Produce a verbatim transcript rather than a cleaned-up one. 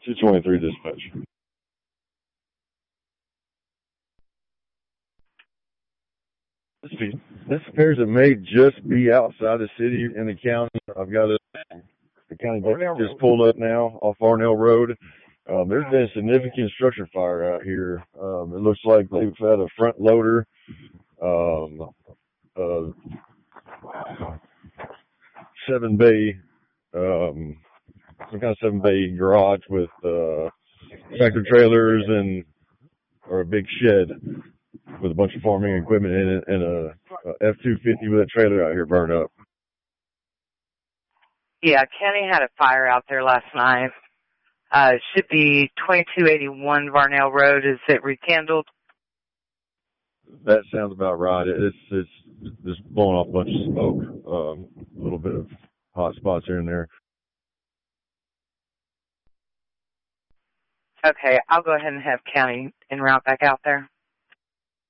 two twenty-three dispatch. This, this appears it may just be outside the city in the county. I've got a, the county just pulled up now off Arnell Road. Um, there's been a significant structure fire out here. Um, it looks like they've had a front loader, um, uh, seven bay, um, some kind of seven bay garage with, uh, tractor trailers and, or a big shed with a bunch of farming equipment in it, and a, a F two fifty with a trailer out here burned up. Yeah, Kenny had a fire out there last night. Uh, it should be twenty-two eighty-one Varnell Road. Is it rekindled? That sounds about right. It's it's just blowing off a bunch of smoke, um, a little bit of hot spots here and there. Okay, I'll go ahead and have County en route back out there.